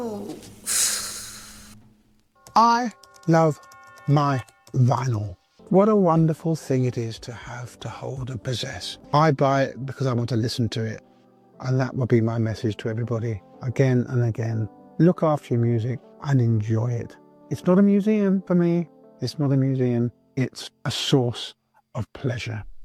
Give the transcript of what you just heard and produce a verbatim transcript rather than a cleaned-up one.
I love my vinyl. What a wonderful thing it is to have, to hold and possess. I buy it because I want to listen to it. And that will be my message to everybody again and again. Look after your music and enjoy it. It's not a museum for me. It's not a museum. It's a source of pleasure.